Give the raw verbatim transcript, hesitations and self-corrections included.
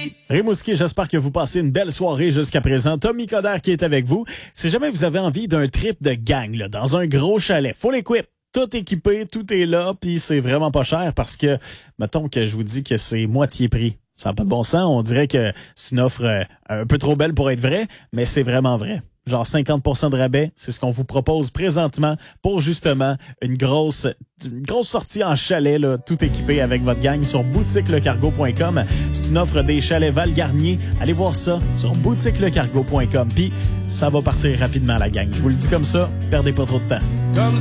Rimouski, j'espère que vous passez une belle soirée jusqu'à présent. Tommy Coderre qui est avec vous. Si jamais vous avez envie d'un trip de gang là, dans un gros chalet, full equip, tout équipé, tout est là, puis c'est vraiment pas cher parce que, mettons que je vous dis que c'est moitié prix. Ça n'a pas de bon sens. On dirait que c'est une offre euh, un peu trop belle pour être vraie, mais c'est vraiment vrai. Genre cinquante pour cent de rabais, c'est ce qu'on vous propose présentement pour justement une grosse une grosse sortie en chalet, là, tout équipé avec votre gang sur boutique le cargo point com. C'est une offre des chalets Val-Garnier. Allez voir ça sur boutique le cargo point com. Puis ça va partir rapidement, la gang. Je vous le dis comme ça, perdez pas trop de temps. Comme